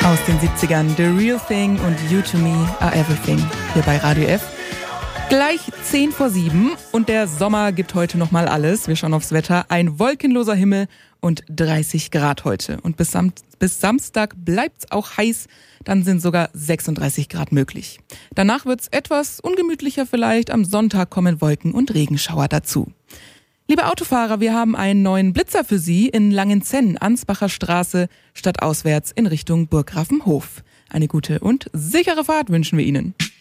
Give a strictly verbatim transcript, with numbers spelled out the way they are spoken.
Aus den siebzigern, The Real Thing und You to Me Are Everything, hier bei Radio F. Gleich zehn vor sieben und der Sommer gibt heute nochmal alles. Wir schauen aufs Wetter, ein wolkenloser Himmel und dreißig Grad heute. Und bis, Sam- bis Samstag bleibt's auch heiß, dann sind sogar sechsunddreißig Grad möglich. Danach wird's etwas ungemütlicher vielleicht, am Sonntag kommen Wolken und Regenschauer dazu. Liebe Autofahrer, wir haben einen neuen Blitzer für Sie in Langenzenn, Ansbacher Straße, stadtauswärts in Richtung Burggrafenhof. Eine gute und sichere Fahrt wünschen wir Ihnen.